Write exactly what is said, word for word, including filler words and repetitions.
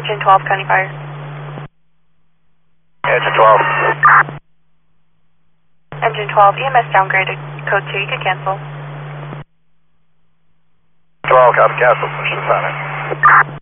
Engine twelve, County Fire. Engine twelve. Engine twelve, E M S downgraded. Code two, you can cancel. twelve, copy, cancel. Push the sign in.